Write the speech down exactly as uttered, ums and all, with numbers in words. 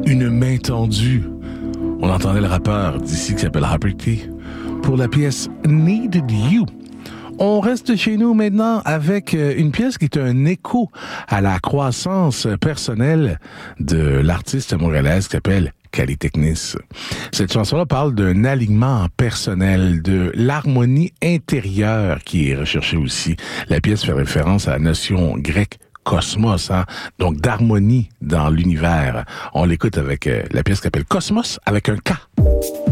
Une main tendue. On entendait le rappeur d'ici qui s'appelle Harper T pour la pièce Needed You. On reste chez nous maintenant avec une pièce qui est un écho à la croissance personnelle de l'artiste montréalaise qui s'appelle Cali Technis. Cette chanson-là parle d'un alignement personnel, de l'harmonie intérieure qui est recherchée aussi. La pièce fait référence à la notion grecque cosmos, hein? Donc d'harmonie dans l'univers. On l'écoute avec euh, la pièce qui s'appelle Cosmos avec un K.